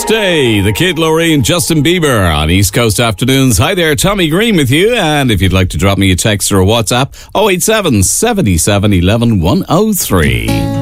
Stay, the Kid Laroi and Justin Bieber on East Coast Afternoons. Hi there, Tommy Green with you. And if you'd like to drop me a text or a WhatsApp, 087 77 11 103.